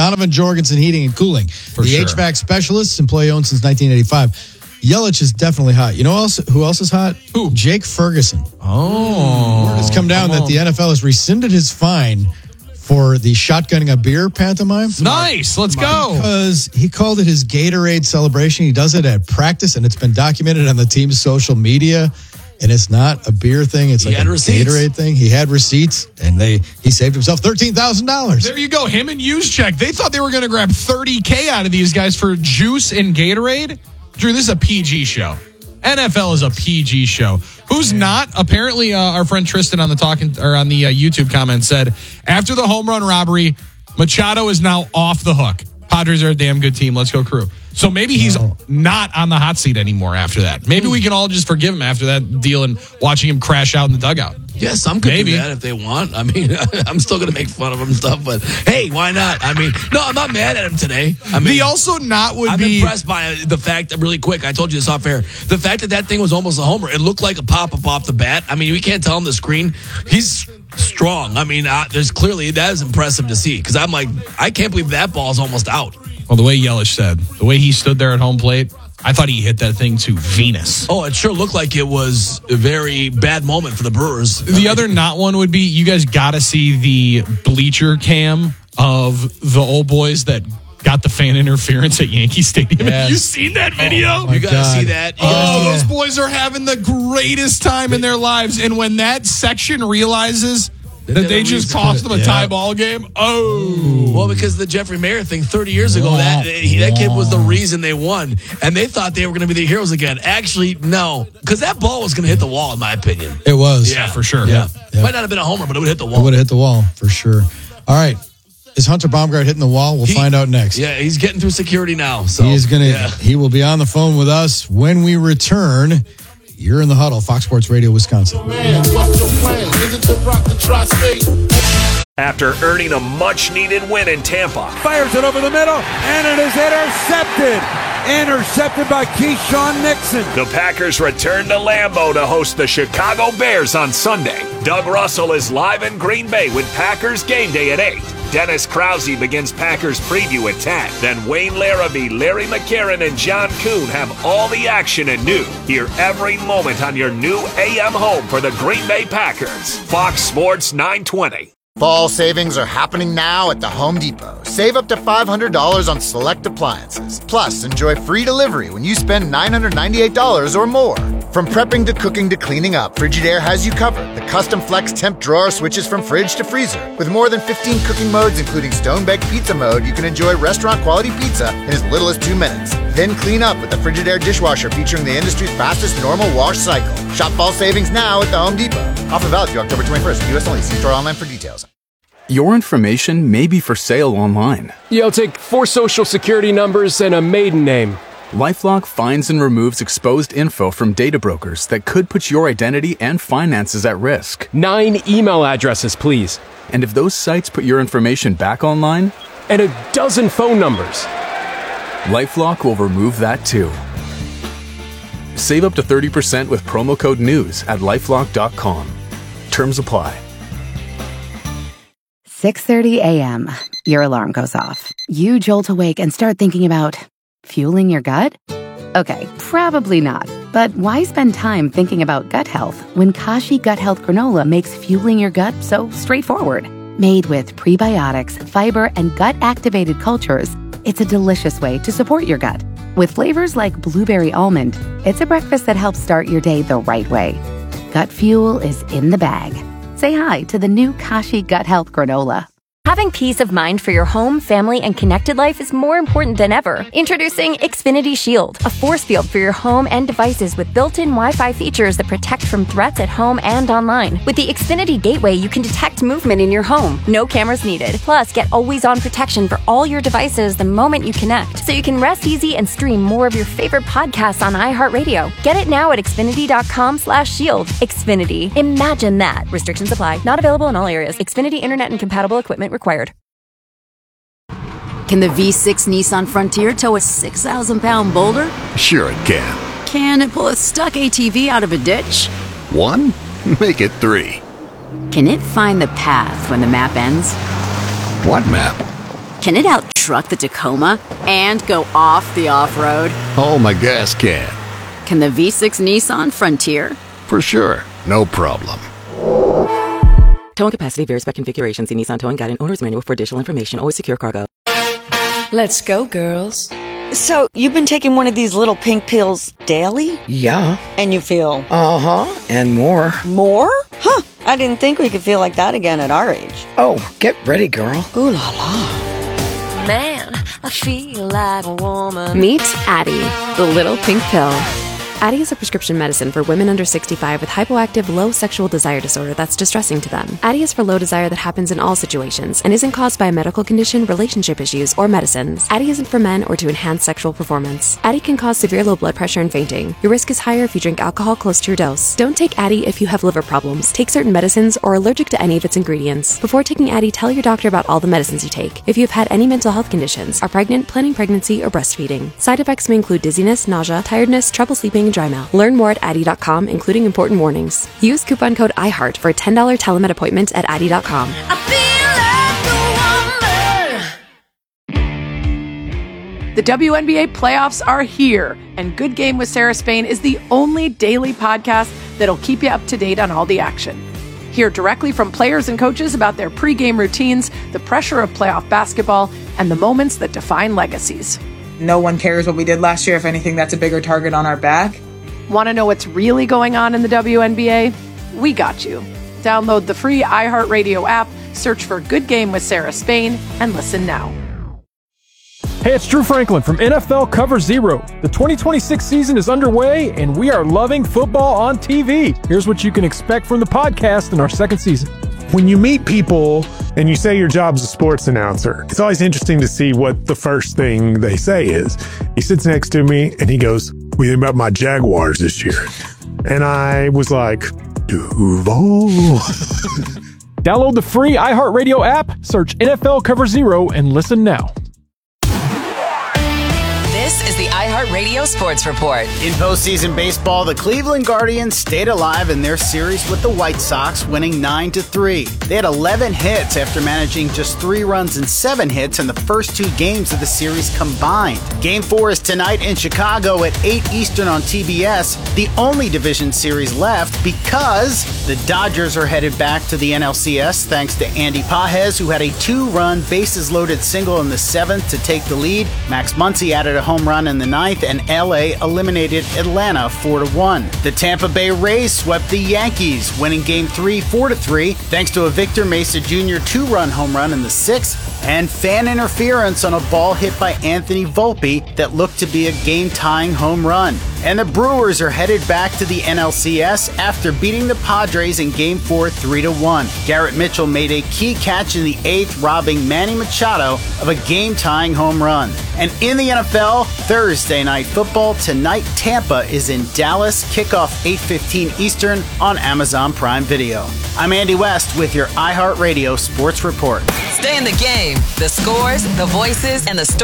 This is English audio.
Donovan Jorgensen Heating and Cooling. HVAC specialists, employee owned since 1985. Yelich is definitely hot. You know who else is hot? Who? Jake Ferguson. Oh. Word has come down that the NFL has rescinded his fine for the shotgunning a beer pantomime. Nice. Let's go. Because he called it his Gatorade celebration. He does it at practice, and it's been documented on the team's social media. And it's not a beer thing. It's like a Gatorade thing. He had receipts, and he saved himself $13,000. There you go. Him and Juszczyk. They thought they were going to grab $30K out of these guys for juice and Gatorade. Drew, this is a PG show. NFL is a PG show. Who's not? Apparently, our friend Tristan on the YouTube comment said, after the home run robbery, Machado is now off the hook. Padres are a damn good team. Let's go, Crew. So maybe he's not on the hot seat anymore after that. Maybe we can all just forgive him after that deal and watching him crash out in the dugout. Yeah, some could do that if they want. I mean, I'm still going to make fun of him and stuff, but hey, why not? I mean, no, I'm not mad at him today. I mean, I'm impressed by the fact that, really quick, I told you this off air, the fact that thing was almost a homer. It looked like a pop-up off the bat. I mean, we can't tell on the screen. He's strong. I mean, there's clearly, that is impressive to see, because I'm like, I can't believe that ball is almost out. Well, the way Yelich said, the way he stood there at home plate, I thought he hit that thing to Venus. Oh, it sure looked like it was a very bad moment for the Brewers. The other not one would be, you guys got to see the bleacher cam of the old boys that got the fan interference at Yankee Stadium. Yes. Have you seen that video? You got to see that. Those boys are having the greatest time in their lives. And when that section realizes that they just cost them a tie ball game. Oh. Well, because the Jeffrey Mayer thing 30 years ago, that kid was the reason they won. And they thought they were going to be the heroes again. Actually, no. Because that ball was going to hit the wall, in my opinion. It was. Yeah, for sure. Yeah. Might not have been a homer, but it would hit the wall. It would have hit the wall, for sure. All right. Is Hunter Baumgart hitting the wall? We'll find out next. Yeah, he's getting through security now. So He will be on the phone with us when we return. You're in the huddle, Fox Sports Radio, Wisconsin. After earning a much-needed win in Tampa. Fires it over the middle, and it is intercepted. Intercepted by Keyshawn Nixon. The Packers return to Lambeau to host the Chicago Bears on Sunday. Doug Russell is live in Green Bay with Packers Game Day at 8. Dennis Krause begins Packers Preview at 10. Then Wayne Larrabee, Larry McCarron, and John Kuhn have all the action and new. Hear every moment on your new AM home for the Green Bay Packers. Fox Sports 920. Fall savings are happening now at the Home Depot. Save up to $500 on select appliances. Plus, enjoy free delivery when you spend $998 or more. From prepping to cooking to cleaning up, Frigidaire has you covered. The custom flex temp drawer switches from fridge to freezer. With more than 15 cooking modes, including stone-baked pizza mode, you can enjoy restaurant-quality pizza in as little as 2 minutes. Then clean up with the Frigidaire dishwasher featuring the industry's fastest normal wash cycle. Shop fall savings now at the Home Depot. Offer valid through October 21st. U.S. only. See store online for details. Your information may be for sale online. You'll take 4 social security numbers and a maiden name. LifeLock finds and removes exposed info from data brokers that could put your identity and finances at risk. 9 email addresses, please. And if those sites put your information back online? And a dozen phone numbers. LifeLock will remove that too. Save up to 30% with promo code NEWS at LifeLock.com. Terms apply. 6:30 a.m. Your alarm goes off. You jolt awake and start thinking about fueling your gut? Okay, probably not. But why spend time thinking about gut health when Kashi Gut Health Granola makes fueling your gut so straightforward? Made with prebiotics, fiber, and gut-activated cultures, it's a delicious way to support your gut. With flavors like blueberry almond, it's a breakfast that helps start your day the right way. Gut fuel is in the bag. Say hi to the new Kashi Gut Health Granola. Having peace of mind for your home, family, and connected life is more important than ever. Introducing Xfinity Shield, a force field for your home and devices with built-in Wi-Fi features that protect from threats at home and online. With the Xfinity Gateway, you can detect movement in your home. No cameras needed. Plus, get always-on protection for all your devices the moment you connect, so you can rest easy and stream more of your favorite podcasts on iHeartRadio. Get it now at Xfinity.com/shield. Xfinity. Imagine that. Restrictions apply. Not available in all areas. Xfinity Internet and compatible equipment required. Can the V6 Nissan Frontier tow a 6,000-pound boulder? Sure it can. Can it pull a stuck ATV out of a ditch? 1? Make it 3. Can it find the path when the map ends? What map? Can it out-truck the Tacoma and go off the off-road? Oh, my gas can. Can the V6 Nissan Frontier? For sure. No problem. Towing capacity varies by configuration. See Nissan Towing Guide and Owner's Manual for additional information. Always secure cargo. Let's go, girls. So, you've been taking one of these little pink pills daily? Yeah. And you feel? Uh-huh. And more. More? Huh. I didn't think we could feel like that again at our age. Oh, get ready, girl. Ooh la la. Man, I feel like a woman. Meet Addyi, the little pink pill. Addyi is a prescription medicine for women under 65 with hypoactive low sexual desire disorder that's distressing to them. Addyi is for low desire that happens in all situations and isn't caused by a medical condition, relationship issues, or medicines. Addyi isn't for men or to enhance sexual performance. Addyi can cause severe low blood pressure and fainting. Your risk is higher if you drink alcohol close to your dose. Don't take Addyi if you have liver problems, take certain medicines, or are allergic to any of its ingredients. Before taking Addyi, tell your doctor about all the medicines you take. If you have had any mental health conditions, are pregnant, planning pregnancy, or breastfeeding. Side effects may include dizziness, nausea, tiredness, trouble sleeping, and dry mouth. Learn more at Addyi.com, including important warnings. Use coupon code IHEART for a $10 telemed appointment at Addyi.com. The WNBA playoffs are here, and Good Game with Sarah Spain is the only daily podcast that'll keep you up to date on all the action. Hear directly from players and coaches about their pregame routines, the pressure of playoff basketball, and the moments that define legacies. No one cares what we did last year. If anything, that's a bigger target on our back. Want to know what's really going on in the WNBA? We got you. Download the free iHeartRadio app, search for Good Game with Sarah Spain, and listen now. Hey, it's Drew Franklin from NFL Cover Zero. The 2026 season is underway, and we are loving football on TV. Here's what you can expect from the podcast in our second season. When you meet people and you say your job's a sports announcer, it's always interesting to see what the first thing they say is. He sits next to me and he goes, "What do you think about my Jaguars this year?" And I was like, Duval. Download the free iHeartRadio app, search NFL Cover Zero, and listen now. This is the iHeartRadio Sports Report. In postseason baseball, the Cleveland Guardians stayed alive in their series with the White Sox, winning 9-3. They had 11 hits after managing just 3 runs and 7 hits in the first 2 games of the series combined. Game 4 is tonight in Chicago at 8 Eastern on TBS, the only division series left because the Dodgers are headed back to the NLCS thanks to Andy Pages, who had a 2-run bases-loaded single in the 7th to take the lead. Max Muncy added a home run in the 9th, and LA eliminated Atlanta 4-1. The Tampa Bay Rays swept the Yankees, winning Game 3 4-3 thanks to a Victor Mesa Jr. 2-run home run in the 6th and fan interference on a ball hit by Anthony Volpe that looked to be a game-tying home run. And the Brewers are headed back to the NLCS after beating the Padres in Game 4 3-1. Garrett Mitchell made a key catch in the 8th, robbing Manny Machado of a game-tying home run. And in the NFL, Thursday Night Football tonight, Tampa is in Dallas, kickoff 8:15 Eastern on Amazon Prime Video. I'm Andy West with your iHeartRadio Sports Report. Stay in the game. The scores, the voices, and the stories.